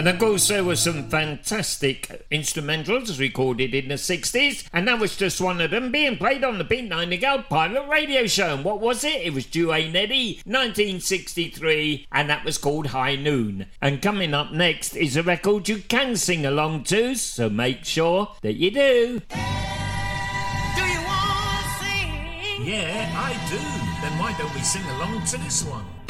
And of course there were some fantastic instrumentals recorded in the 60s, and that was just one of them being played on the Pink Nightingale Pirate Radio Show. And what was it? It was Duane Eddy, 1963, and that was called High Noon. And coming up next is a record you can sing along to, so make sure that you do. Do you want to sing? Yeah, I do. Then why don't we sing along to this one?